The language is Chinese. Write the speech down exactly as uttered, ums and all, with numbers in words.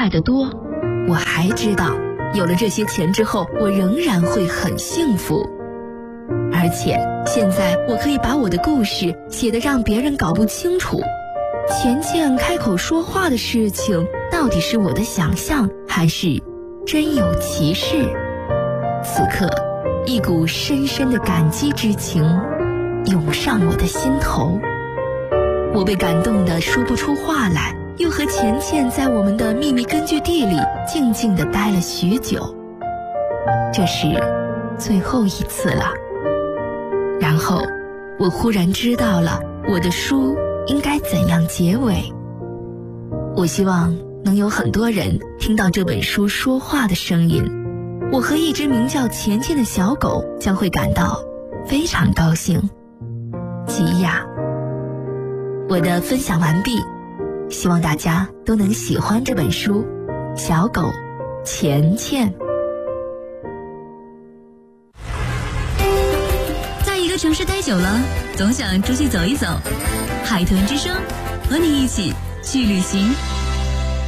快得多。我还知道，有了这些钱之后，我仍然会很幸福。而且现在我可以把我的故事写得让别人搞不清楚，钱钱开口说话的事情到底是我的想象还是真有其事。此刻一股深深的感激之情涌上我的心头，我被感动得说不出话来，又和钱钱在我们的秘密根据地里静静地待了许久。这是最后一次了。然后我忽然知道了我的书应该怎样结尾。我希望能有很多人听到这本书说话的声音，我和一只名叫钱钱的小狗将会感到非常高兴。吉雅。我的分享完毕，希望大家都能喜欢这本书《小狗钱钱》。 在一个城市待久了，总想出去走一走。海豚之声，和你一起去旅行。